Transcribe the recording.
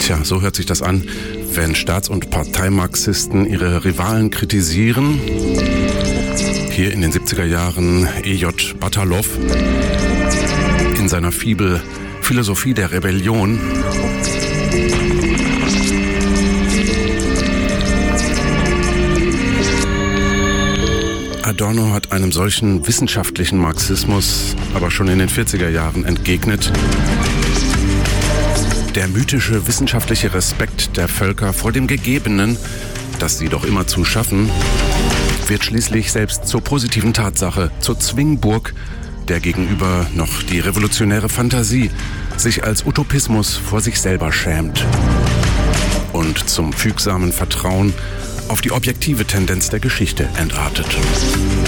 Tja, so hört sich das an, wenn Staats- und Parteimarxisten ihre Rivalen kritisieren. Hier in den 70er Jahren E.J. Bataillov in seiner Fibel Philosophie der Rebellion. Adorno hat einem solchen wissenschaftlichen Marxismus aber schon in den 40er Jahren entgegnet. Der mythische wissenschaftliche Respekt der Völker vor dem Gegebenen, das sie doch immerzu schaffen, wird schließlich selbst zur positiven Tatsache, zur Zwingburg, der gegenüber noch die revolutionäre Fantasie sich als Utopismus vor sich selber schämt. Und zum fügsamen Vertrauen auf die objektive Tendenz der Geschichte entartet.